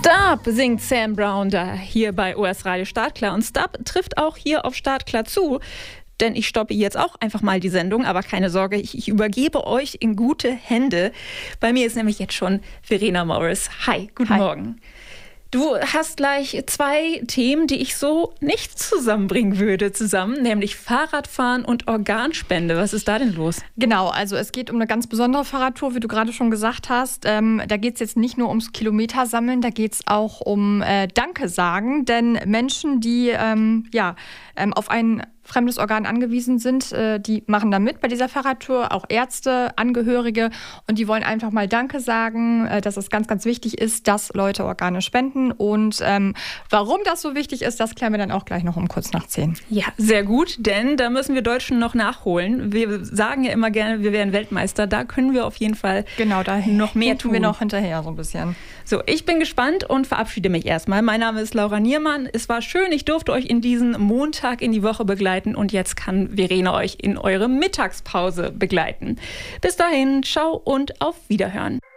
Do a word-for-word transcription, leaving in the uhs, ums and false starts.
Stop, singt Sam Brown da hier bei O S Radio Startklar. Und Stop trifft auch hier auf Startklar zu. Denn ich stoppe jetzt auch einfach mal die Sendung. Aber keine Sorge, ich, ich übergebe euch in gute Hände. Bei mir ist nämlich jetzt schon Verena Morris. Hi, guten Hi. Morgen. Du hast gleich zwei Themen, die ich so nicht zusammenbringen würde zusammen, nämlich Fahrradfahren und Organspende. Was ist da denn los? Genau, also es geht um eine ganz besondere Fahrradtour, wie du gerade schon gesagt hast. Ähm, da geht es jetzt nicht nur ums Kilometersammeln, da geht es auch um äh, Danke sagen. Denn Menschen, die ähm, ja, ähm, auf ein fremdes Organ angewiesen sind, äh, die machen da mit bei dieser Fahrradtour, auch Ärzte, Angehörige, und die wollen einfach mal Danke sagen, äh, dass es ganz, ganz wichtig ist, dass Leute Organe spenden. Und ähm, warum das so wichtig ist, das klären wir dann auch gleich noch um kurz nach zehn. Ja, sehr gut, denn da müssen wir Deutschen noch nachholen. Wir sagen ja immer gerne, wir wären Weltmeister. Da können wir auf jeden Fall genau, da noch mehr tun. wir noch hinterher so ein bisschen. So, ich bin gespannt und verabschiede mich erstmal. Mein Name ist Laura Niermann. Es war schön, ich durfte euch in diesen Montag in die Woche begleiten und jetzt kann Verena euch in eure Mittagspause begleiten. Bis dahin, ciao und auf Wiederhören.